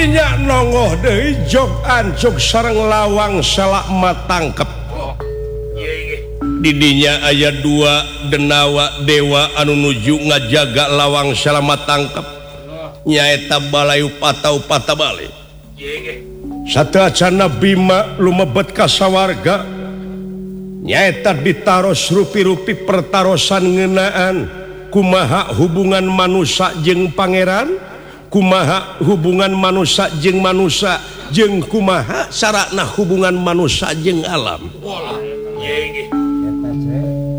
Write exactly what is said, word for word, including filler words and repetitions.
didinya nongoh deui jog ancuk sareng lawang salakma tangkep. Didinya aya dua denawa dewa anu nuju ngajaga lawang salama tangkep nyaeta Balayu Patau Patabale. Sateuacan Bima lumebet ka sawarga nyaeta ditaros rupi-rupi pertarosan ngeunaan kumaha hubungan manusia jeung pangeran, kumaha hubungan manusia jeung manusia, jeung kumaha sarakna hubungan manusia jeung alam.